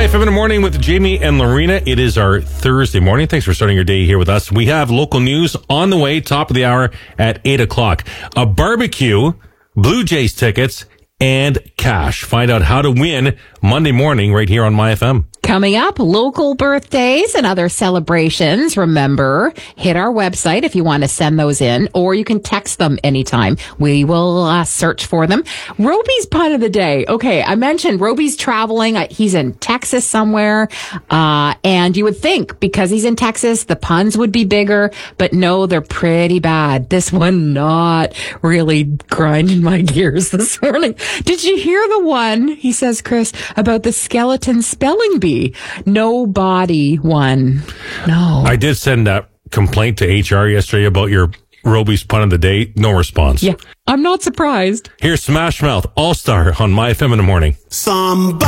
MyFM in the morning with Jamie and Lorena. It is our Thursday morning. Thanks for starting your day here with us. We have local news on the way, top of the hour at 8 o'clock. A barbecue, Blue Jays tickets, and cash. Find out how to win Monday morning right here on MyFM. Coming up, local birthdays and other celebrations. Remember, hit our website if you want to send those in, or you can text them anytime. We will search for them. Roby's pun of the day. Okay, I mentioned Roby's traveling. He's in Texas somewhere. And you would think because he's in Texas, the puns would be bigger, but no, they're pretty bad. This one not really grinding my gears this morning. Did you hear the one, he says, Chris, about the skeleton spelling bee? No body one. No. I did send that complaint to HR yesterday about your Roby's pun of the day. No response. Yeah, I'm not surprised. Here's Smash Mouth All-Star on MyFM in the morning.